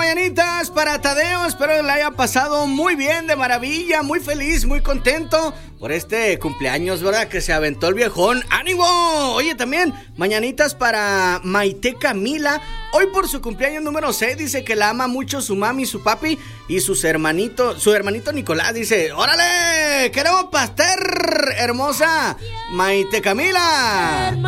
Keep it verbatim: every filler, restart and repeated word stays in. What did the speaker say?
mañanitas para Tadeo. Espero que le haya pasado muy bien, de maravilla, muy feliz, muy contento por este cumpleaños, ¿verdad? Que se aventó el viejón. ¡Ánimo! Oye, también mañanitas para Maite Camila. Hoy por su cumpleaños número seis, dice que la ama mucho su mami, su papi y sus hermanitos. Su hermanito Nicolás dice: ¡órale! ¡Queremos pastel, hermosa Maite Camila!